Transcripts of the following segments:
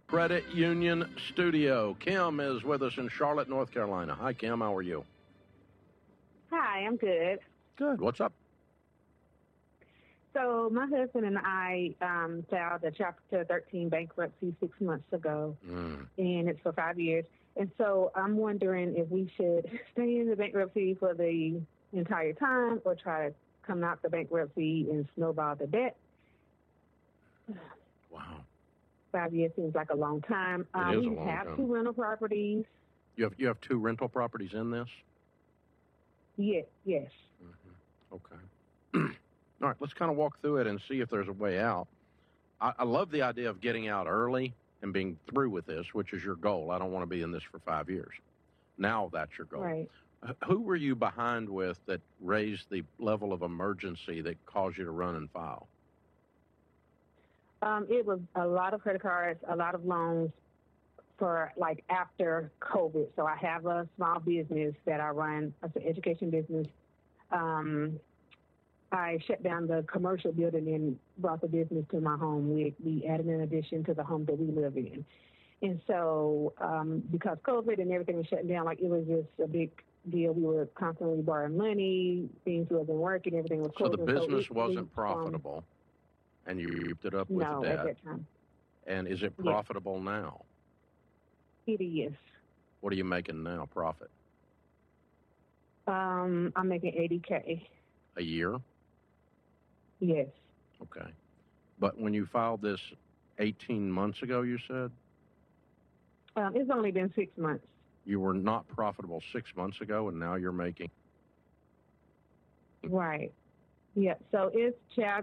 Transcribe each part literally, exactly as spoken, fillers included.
Credit Union Studio. Kim is with us in Charlotte, North Carolina. Hi, Kim. How are you? Hi, I'm good. Good. What's up? So my husband and I um, filed a Chapter thirteen bankruptcy six months ago, Mm. and it's for five years. And so I'm wondering if we should stay in the bankruptcy for the entire time or try to come out the bankruptcy and snowball the debt. Wow. Five years seems like a long time. It Um, is a we long have time. two rental properties. You have you have two rental properties in this? Yes, yes. Mm-hmm. Okay. All right, let's kind of walk through it and see if there's a way out. I, I love the idea of getting out early and being through with this, which is your goal. I don't want to be in this for five years. Now that's your goal. Right. H- Who were you behind with that raised the level of emergency that caused you to run and file? Um, it was a lot of credit cards, a lot of loans for like after COVID. So I have a small business that I run, it's an education business. Um, I shut down the commercial building and brought the business to my home. We, we added an addition to the home that we live in. And so um, because COVID and everything was shutting down, like it was just a big deal. We were constantly borrowing money, things wasn't working, everything was So closing. the business it- wasn't we, profitable, Um, and you reaped it up with no, debt. at that time. And is it Yes. profitable now? It is. What are you making now, profit? Um, I'm making eighty K. A year? Yes. Okay. But when you filed this eighteen months ago, you said Um, it's only been six months. you were not profitable six months ago, and now you're making. Right. Yeah. So it's child.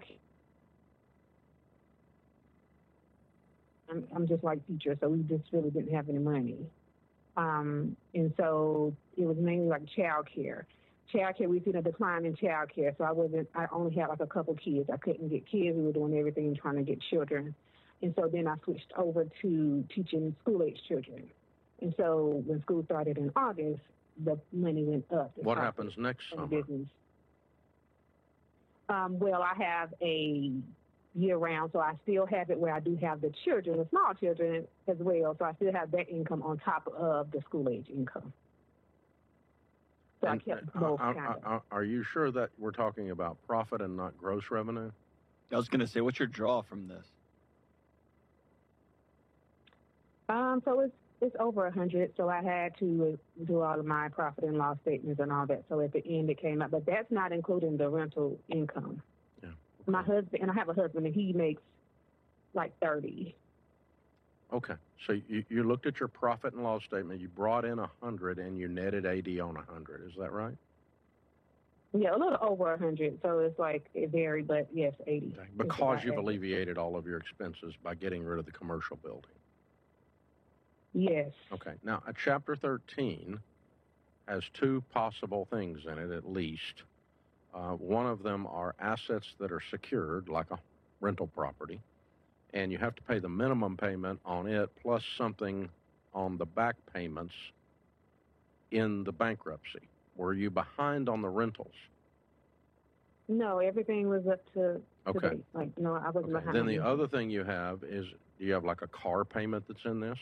I'm, I'm just like teacher, so we just really didn't have any money. Um, and so it was mainly like child care. Child care, we've seen a decline in child care. So I wasn't, I only had like a couple kids. I couldn't get kids. We were doing everything trying to get children. And so then I switched over to teaching school-age children. And so when school started in August, the money went up. The What profit happens next from the summer? business. Um, well, I have a year-round, so I still have it where I do have the children, the small children as well. So I still have that income on top of the school-age income. So And, I kept uh, both are- kind of. are- Are you sure that we're talking about profit and not gross revenue? I was going to say, what's your draw from this? Um, so it's it's over a hundred. So I had to do all of my profit and loss statements and all that. So at the end it came out, but that's not including the rental income. Yeah. My husband, and I have a husband, and he makes like thirty. Okay. So you, you looked at your profit and loss statement. You brought in a hundred, and you netted eighty on a hundred. Is that right? Yeah, a little over a hundred. So it's like it varied, but yes, eighty. Okay. is Because about you've average. alleviated all of your expenses by getting rid of the commercial building. Yes. Okay. Now, a Chapter thirteen has two possible things in it, at least. Uh, one of them are assets that are secured, like a rental property, and you have to pay the minimum payment on it plus something on the back payments in the bankruptcy. Were you behind on the rentals? No, everything was up to Okay. to date. Like no, I wasn't Okay. behind. Then the anything. other thing you have is, do you have like a car payment that's in this?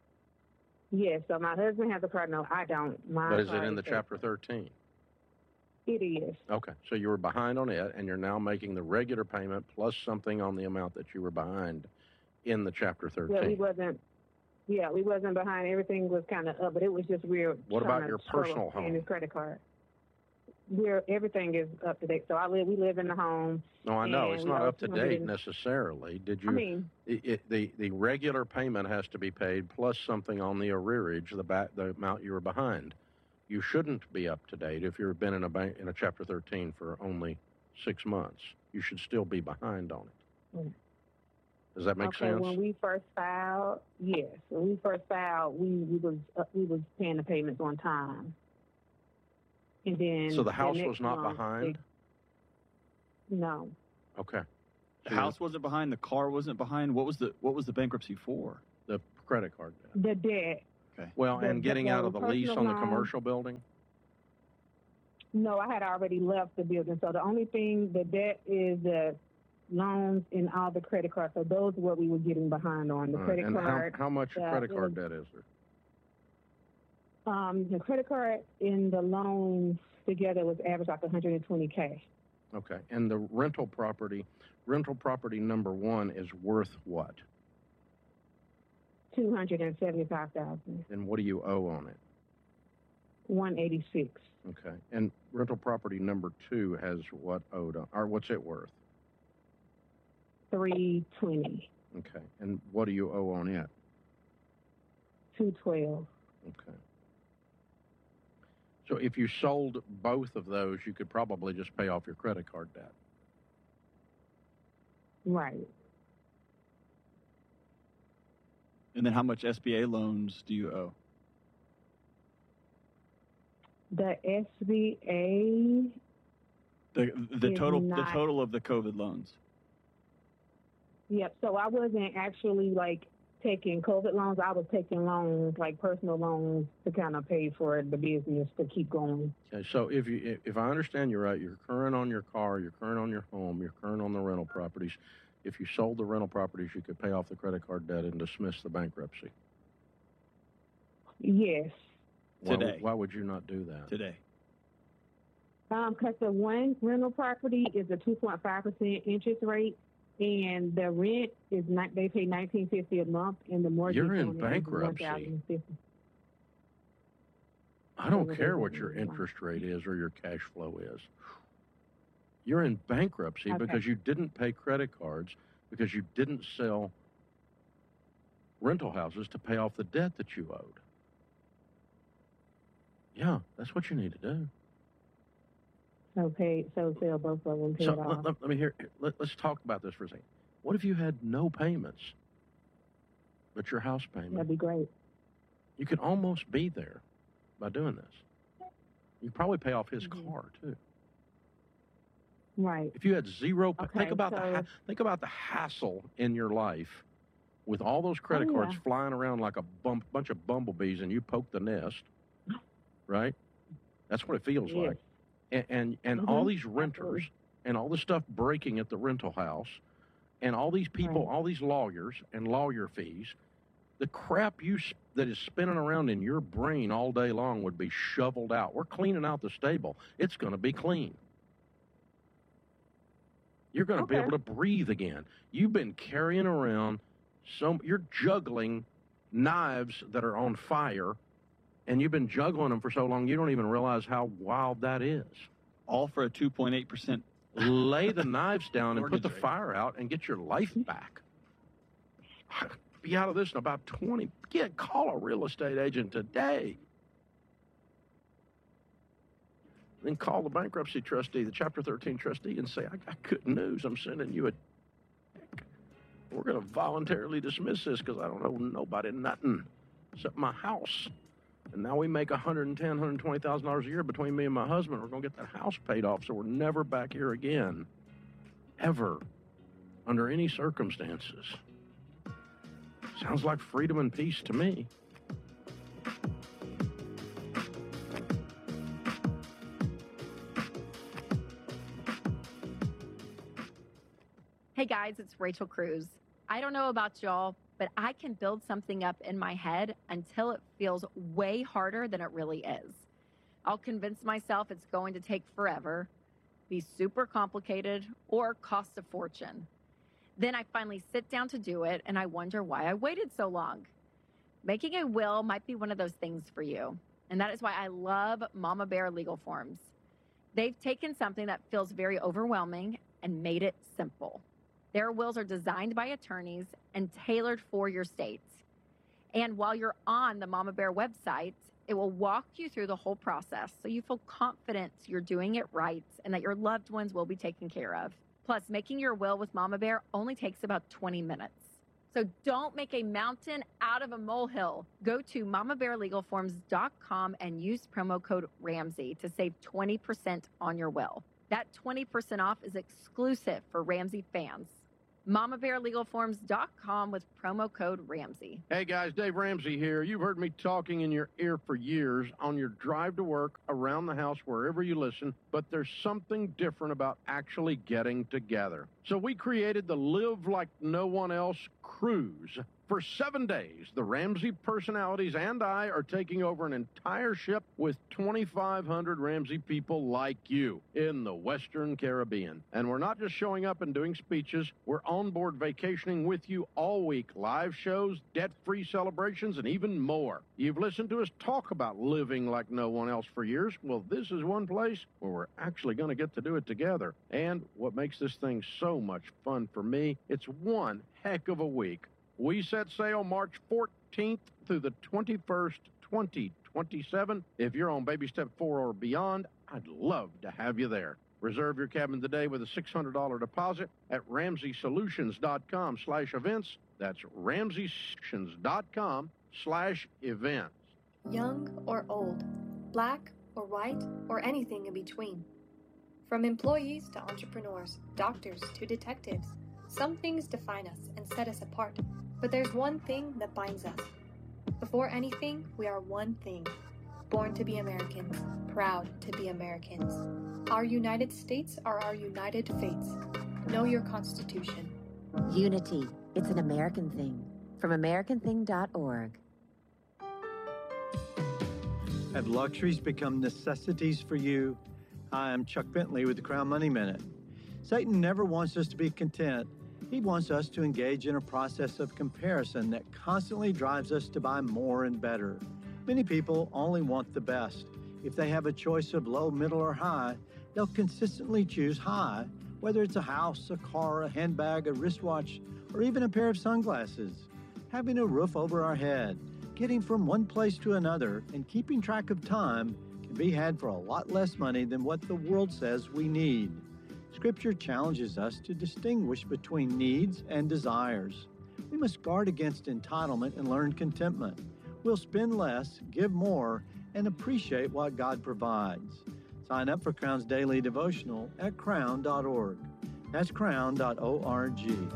Yes. So my husband has a car. No, I don't. My But is car it in the paid Chapter for. thirteen? It is. Okay, so you were behind on it, and you're now making the regular payment plus something on the amount that you were behind in the Chapter Yeah, we thirteen. wasn't. Yeah, we wasn't behind. Everything was kind of up, but it was just weird. What trying about to your struggle personal paying home? his credit card. We're everything is up to date. So I live. We live in the home. No, I know, and it's we not owe up to two hundred date and- necessarily. Did you, I mean, it, it, the, the regular payment has to be paid plus something on the arrearage, the back, the amount you were behind. You shouldn't be up to date if you've been in a bank, in a Chapter thirteen for only six months. You should still be behind on it. Mm. Does that make okay. sense? When we first filed, yes. When we first filed, we we was uh, we was paying the payments on time. And then So the house next was not month, behind? they- no. Okay. The So house wasn't behind. The car wasn't behind. What was the What was the bankruptcy for? the credit card debt. The debt. Well, The- and the- getting the out of the lease personal on the loan- commercial building? No, I had already left the building. So the only thing, the debt is the loans, and all the credit cards. So those are what we were getting behind on. The All right, credit and card. how, how much uh, credit it card was- debt is there? Um, the credit card and the loans together was average like one hundred twenty K. Okay, and the rental property, rental property number one is worth what? two hundred seventy-five thousand. And what do you owe on it? one eighty-six. Okay, and rental property number two has what owed, on, or what's it worth? three twenty. Okay, and what do you owe on it? two twelve. Okay. So if you sold both of those, you could probably just pay off your credit card debt. Right. And then how much S B A loans do you owe? The S B A, The the Is total the not- total of the COVID loans. yep. So I wasn't actually like taking COVID loans. I was taking loans, like personal loans, to kind of pay for the business to keep going. Okay, so if you if I understand you right, you're current on your car, you're current on your home, you're current on the rental properties. If you sold the rental properties, you could pay off the credit card debt and dismiss the bankruptcy. Yes. Why, Today. Why would you not do that? Today. Um, because the one rental property is a two point five percent interest rate, and the rent is not. They pay nineteen fifty a month, and the mortgage. You're in on it is bankruptcy. one thousand fifty. I don't Whatever care it what is, your it's fine. interest rate is or your cash flow is. You're in bankruptcy Okay. because you didn't pay credit cards, because you didn't sell rental houses to pay off the debt that you owed. Yeah, that's what you need to do. So pay. So sell both of them. Pay So it let, off. let- let me hear. Let, let's talk about this for a second. What if you had no payments, but your house payment? That'd be great. You could almost be there by doing this. You could probably pay off his Mhm. car too. Right. If you had zero, pa- think Okay, about the so- ha- think about the hassle in your life with all those credit Oh, cards yeah. flying around like a bump, bunch of bumblebees, and you poke the nest, right? That's what it feels Yes. like. And and, and all Mhm, these renters absolutely. and all the stuff breaking at the rental house, and all these people, Right. all these lawyers and lawyer fees. The crap you s- that is spinning around in your brain all day long would be shoveled out. We're cleaning out the stable. It's going to be clean. You're going to be Okay. able to breathe again. You've been carrying around some. You're juggling knives that are on fire, and you've been juggling them for so long you don't even realize how wild that is. All for a two point eight percent. Lay the knives down and put Mortgage the rate. fire out and get your life back. Be out of this in about twenty. Get call a real estate agent today. Then call the bankruptcy trustee, the Chapter thirteen trustee, and say, I got good news. I'm sending you a check. We're going to voluntarily dismiss this because I don't owe nobody nothing except my house. And now we make one hundred ten thousand dollars, one hundred twenty thousand dollars a year between me and my husband. We're going to get that house paid off, so we're never back here again. Ever. Under any circumstances. Sounds like freedom and peace to me. Hey guys, it's Rachel Cruz. I don't know about y'all, but I can build something up in my head until it feels way harder than it really is. I'll convince myself it's going to take forever, be super complicated, or cost a fortune. Then I finally sit down to do it and I wonder why I waited so long. Making a will might be one of those things for you, and that is why I love Mama Bear Legal Forms. They've taken something that feels very overwhelming and made it simple. Their wills are designed by attorneys and tailored for your state. And while you're on the Mama Bear website, it will walk you through the whole process so you feel confident you're doing it right and that your loved ones will be taken care of. Plus, making your will with Mama Bear only takes about twenty minutes. So don't make a mountain out of a molehill. Go to mama bear legal forms dot com and use promo code Ramsey to save twenty percent on your will. That twenty percent off is exclusive for Ramsey fans. mama bear legal forms dot com with promo code Ramsey. Hey guys, Dave Ramsey here. You've heard me talking in your ear for years on your drive to work, around the house, wherever you listen, but there's something different about actually getting together. So we created the Live Like No One Else cruise. For seven days, the Ramsey personalities and I are taking over an entire ship with twenty-five hundred Ramsey people like you in the Western Caribbean. And we're not just showing up and doing speeches. We're on board vacationing with you all week. Live shows, debt-free celebrations, and even more. You've listened to us talk about living like no one else for years. Well, this is one place where we're actually going to get to do it together. And what makes this thing so much fun for me, it's one heck of a week. We set sail March fourteenth through the twenty-first, twenty twenty-seven. If you're on baby step four or beyond, I'd love to have you there. Reserve your cabin today with a six hundred dollars deposit at ramsey solutions dot com slash events. That's ramsey solutions dot com slash events. Young or old, black or white, or anything in between. From employees to entrepreneurs, doctors to detectives, some things define us and set us apart. But there's one thing that binds us. Before anything, we are one thing. Born to be Americans, proud to be Americans. Our United States are our united fates. Know your Constitution. Unity. It's an American thing. From american thing dot org. Have luxuries become necessities for you? Hi, I'm Chuck Bentley with the Crown Money Minute. Satan never wants us to be content. He wants us to engage in a process of comparison that constantly drives us to buy more and better. Many people only want the best. If they have a choice of low, middle, or high, they'll consistently choose high, whether it's a house, a car, a handbag, a wristwatch, or even a pair of sunglasses. Having a roof over our head, getting from one place to another, and keeping track of time can be had for a lot less money than what the world says we need. Scripture challenges us to distinguish between needs and desires. We must guard against entitlement and learn contentment. We'll spend less, give more, and appreciate what God provides. Sign up for Crown's daily devotional at crown dot org. That's crown dot org.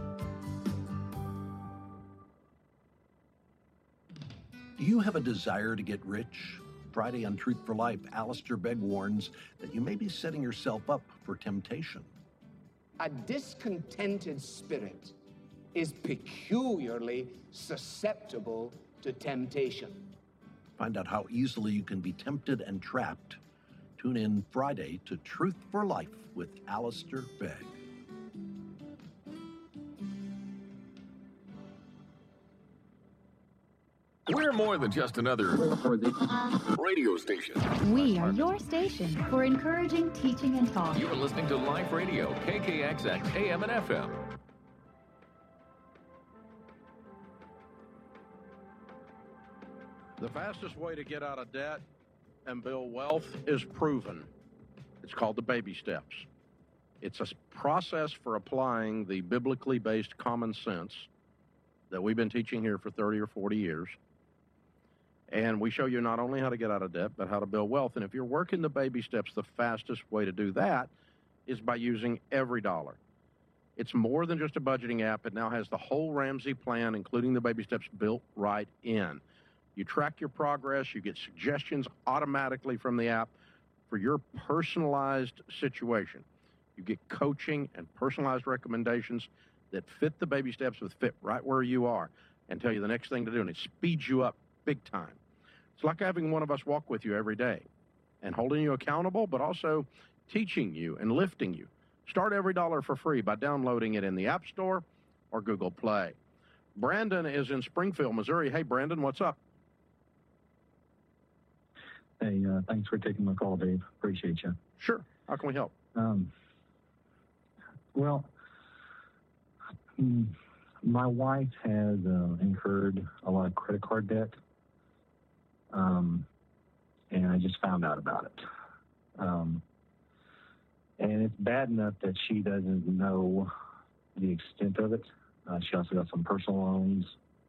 Do you have a desire to get rich? Friday on Truth for Life, Alistair Begg warns that you may be setting yourself up for temptation. A discontented spirit is peculiarly susceptible to temptation. Find out how easily you can be tempted and trapped. Tune in Friday to Truth for Life with Alistair Begg. We're more than just another radio station. We are your station for encouraging, teaching, and talk. You are listening to Life Radio, K K X X, A M and F M. The fastest way to get out of debt and build wealth is proven. It's called the baby steps. It's a process for applying the biblically based common sense that we've been teaching here for thirty or forty years. And we show you not only how to get out of debt, but how to build wealth. And if you're working the baby steps, the fastest way to do that is by using Every Dollar. It's more than just a budgeting app. It now has the whole Ramsey plan, including the baby steps, built right in. You track your progress. You get suggestions automatically from the app for your personalized situation. You get coaching and personalized recommendations that fit the baby steps, that fit right where you are, and tell you the next thing to do, and it speeds you up big time. It's like having one of us walk with you every day and holding you accountable, but also teaching you and lifting you. Start Every Dollar for free by downloading it in the App Store or Google Play. Brandon is in Springfield, Missouri. Hey, Brandon, what's up? Hey, uh, thanks for taking my call, Dave. Appreciate you. Sure. How can we help? Um, well, my wife has uh, incurred a lot of credit card debt, um, and I just found out about it. Um, and it's bad enough that she doesn't know the extent of it. Uh, she also got some personal loans.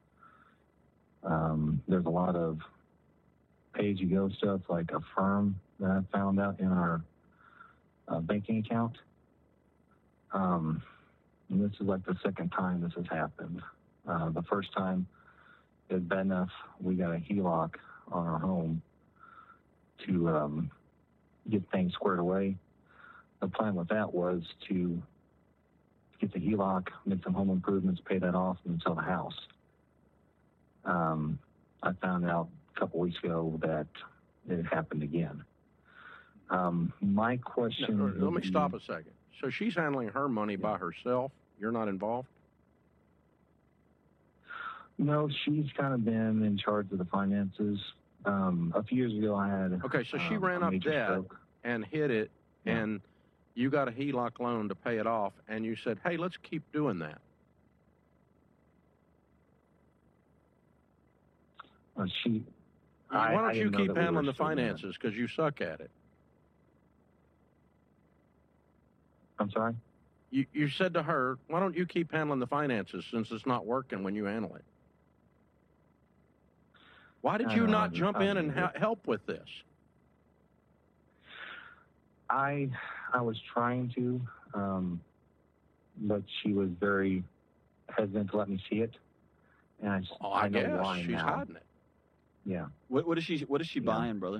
Um, there's a lot of pay-as-you-go stuff like Affirm that I found out in our uh, banking account. Um, And this is like the second time this has happened. Uh, the first time, it was bad enough we got a H E L O C on our home to um, get things squared away. The plan with that was to get the H E L O C, make some home improvements, pay that off, and sell the house. Um, I found out a couple weeks ago that it happened again. Um, my question... Now, let would me be- stop a second. So she's handling her money by herself? You're not involved? No, she's kind of been in charge of the finances. Um, a few years ago, I had... Okay, so she um, ran a up major debt stroke. and hit it, Yeah. and you got a H E L O C loan to pay it off, and you said, hey, let's keep doing that. Uh, she... Why I- don't I you didn't know keep that we were handling the still doing it. finances because you suck at it? I'm sorry? You, you said to her, why don't you keep handling the finances since it's not working when you handle it? Why did I you know, not I- jump I in and get ha- it. help with this? I I was trying to, um, but she was very hesitant to let me see it. And I, s- Oh, I, know guess why she's now. hiding it. Yeah. What, what is she? What is she Yeah. buying, brother?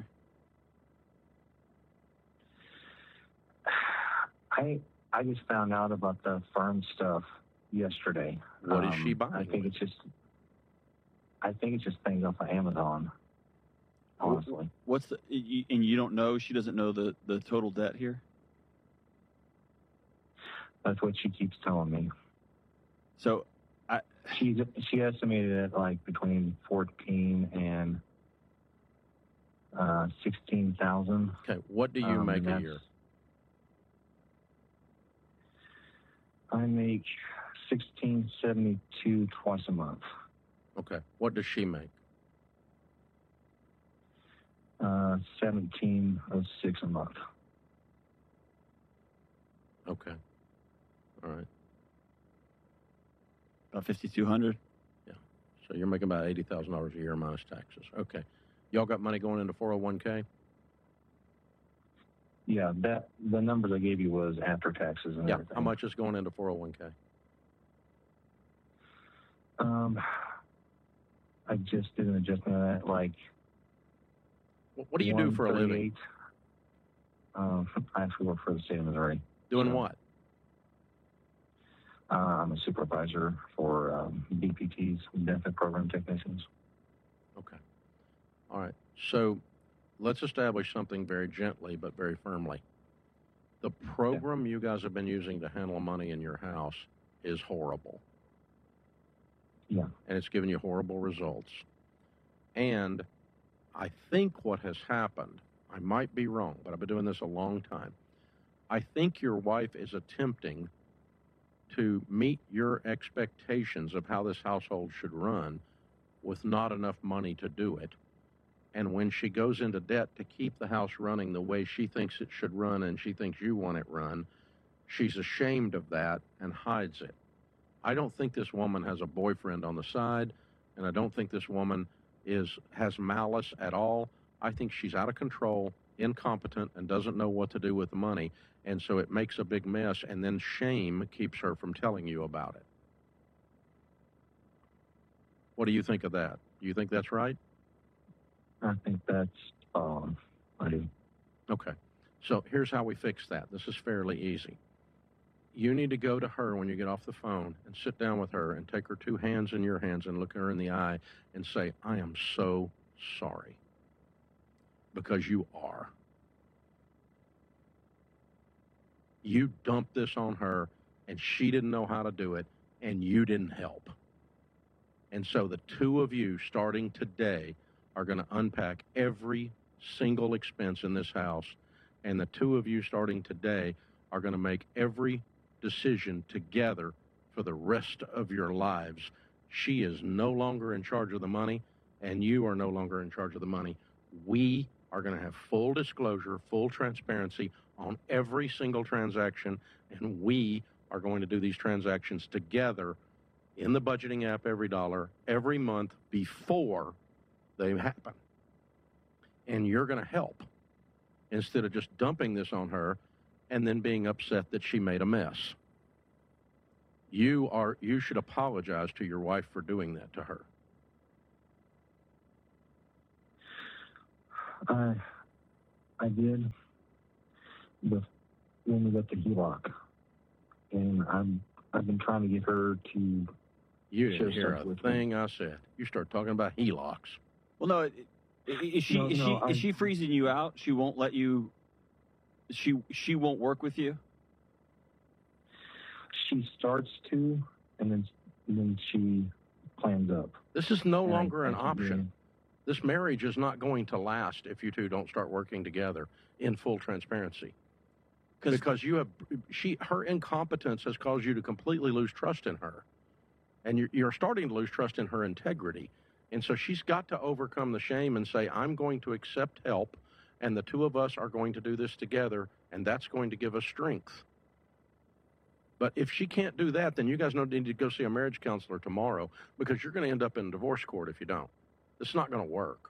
I I just found out about the firm stuff yesterday. What is Um, she buying I think with it's just I think it's just things off of Amazon. Honestly, What's the? You, and you don't know? She doesn't know the the total debt here. that's what she keeps telling me. So, I She she estimated it like between fourteen and uh, sixteen thousand. Okay, what do you Um, make and a that's- year? I make sixteen seventy two twice a month. Okay, what does she make? Uh, seventeen oh six a month. Okay, all right. about fifty two hundred. So you're making about eighty thousand dollars a year minus taxes. Okay. Y'all got money going into four oh one k? Yeah, that the numbers I gave you was after taxes and Yeah. everything. How much is going into four oh one k? Um, I just did an adjustment on that, like. What, what do you do for a living? Um, I actually work for the state of Missouri. Doing So, what? Uh, I'm a supervisor for um, B P Ts, benefit program technicians. Okay. All right. So let's establish something very gently but very firmly. The program you guys have been using to handle money in your house is horrible. Yeah. And it's given you horrible results. And I think what has happened, I might be wrong, but I've been doing this a long time. I think your wife is attempting to meet your expectations of how this household should run with not enough money to do it. And when she goes into debt to keep the house running the way she thinks it should run and she thinks you want it run, she's ashamed of that and hides it. I don't think this woman has a boyfriend on the side, and I don't think this woman is has malice at all. I think she's out of control, incompetent, and doesn't know what to do with the money. And so it makes a big mess, and then shame keeps her from telling you about it. What do you think of that? Do you think that's right? I think that's um, I do. Okay. So here's how we fix that. This is fairly easy. You need to go to her when you get off the phone and sit down with her and take her two hands in your hands and look her in the eye and say, I am so sorry. Because you are. You dumped this on her, and she didn't know how to do it, and you didn't help. And so the two of you, starting today, are going to unpack every single expense in this house, and the two of you, starting today, are going to make every decision together for the rest of your lives. She is no longer in charge of the money, and you are no longer in charge of the money. We are going to have full disclosure, full transparency on every single transaction, and we are going to do these transactions together in the budgeting app every dollar, every month before they happen. And you're going to help instead of just dumping this on her and then being upset that she made a mess. You are you should apologize to your wife for doing that to her. I I did with when we got the H E L O C, and I'm I've been trying to get her to. You didn't share hear stuff a with thing me. I said. You start talking about H E L O Cs. Well, no. It, it, is she No, is no, she I- is she freezing you out? She won't let you. She she won't work with you. She starts to, and then and then she plans up. This is no And I- longer an I keep option. doing- This marriage is not going to last if you two don't start working together in full transparency. Because you have she her incompetence has caused you to completely lose trust in her, and you're, you're starting to lose trust in her integrity. And so she's got to overcome the shame and say, I'm going to accept help, and the two of us are going to do this together, and that's going to give us strength. But if she can't do that, then you guys need to go see a marriage counselor tomorrow, because you're going to end up in divorce court if you don't. It's not going to work.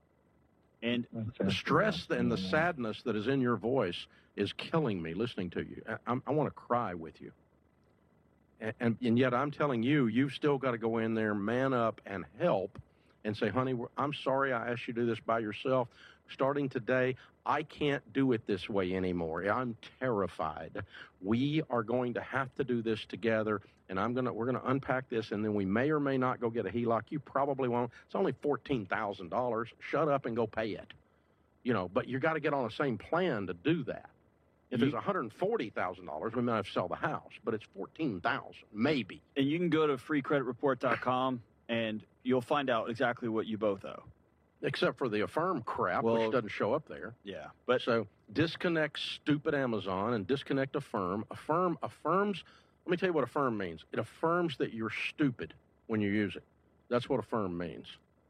And the stress and the sadness that is in your voice is killing me listening to you. I, I'm- I want to cry with you. And, and, and yet I'm telling you, you've still got to go in there, man up, and help and say, honey, we're- I'm sorry I asked you to do this by yourself. Starting today, I can't do it this way anymore. I'm terrified. We are going to have to do this together, and I'm gonna we're gonna unpack this, and then we may or may not go get a H E L O C. You probably won't. It's only fourteen thousand dollars. Shut up and go pay it. You know, but you got to get on the same plan to do that. If it's one hundred forty thousand dollars, we might have to sell the house, but it's fourteen thousand dollars, maybe. And you can go to free credit report dot com and you'll find out exactly what you both owe. Except for the Affirm crap, Well, which doesn't show up there. Yeah, but so disconnect stupid Amazon and disconnect Affirm. Affirm affirms. Let me tell you what Affirm means. It affirms that you're stupid when you use it. That's what Affirm means.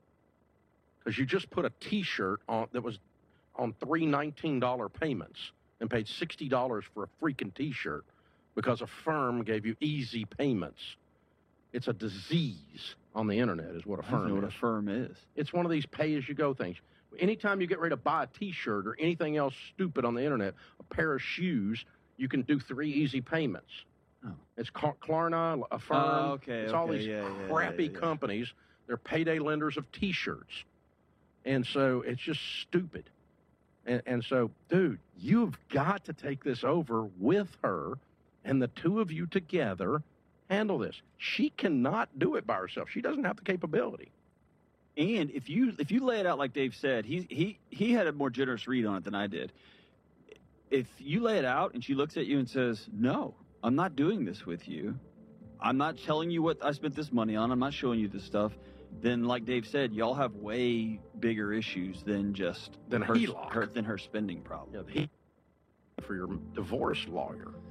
Because you just put a T-shirt on that was on three nineteen dollar payments and paid sixty dollars for a freaking T-shirt because Affirm gave you easy payments. It's a disease on the internet is what I don't Affirm know what is. Affirm is. It's one of these pay-as-you-go things. Anytime you get ready to buy a T-shirt or anything else stupid on the internet, a pair of shoes, you can do three easy payments. Oh. It's Klar- Klarna, Affirm. Oh, okay, it's all okay, these yeah, yeah, crappy yeah, yeah. companies. They're payday lenders of T-shirts. And so it's just stupid. And, and so, dude, you've got to take this over with her, and the two of you together handle this. She cannot do it by herself. She doesn't have the capability. And if you if you lay it out like Dave said, he he he had a more generous read on it than I did. If you lay it out and she looks at you and says, "No, I'm not doing this with you. I'm not telling you what I spent this money on. I'm not showing you this stuff." Then, like Dave said, y'all have way bigger issues than just Than her, H E L O C. her than her spending problem. Yeah, the, for your divorce lawyer.